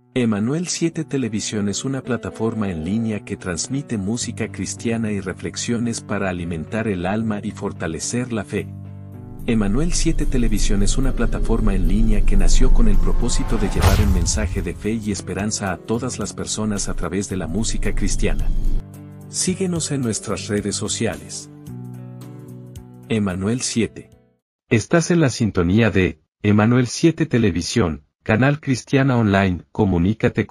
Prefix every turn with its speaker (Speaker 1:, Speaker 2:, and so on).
Speaker 1: Emanuel 7 Televisión es una plataforma en línea que transmite música cristiana y reflexiones para alimentar el alma y fortalecer la fe. Emanuel 7 Televisión es una plataforma en línea que nació con el propósito de llevar un mensaje de fe y esperanza a todas las personas a través de la música cristiana. Síguenos en nuestras redes sociales. Emanuel 7.
Speaker 2: Estás en la sintonía de Emanuel 7 Televisión, canal cristiana online. Comunícate